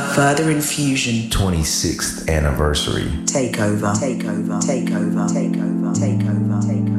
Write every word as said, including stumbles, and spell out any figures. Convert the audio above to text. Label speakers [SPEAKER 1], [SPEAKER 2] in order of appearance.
[SPEAKER 1] Further Infusion
[SPEAKER 2] twenty-sixth anniversary.
[SPEAKER 1] Takeover. Takeover. Takeover. Takeover. Takeover. Takeover.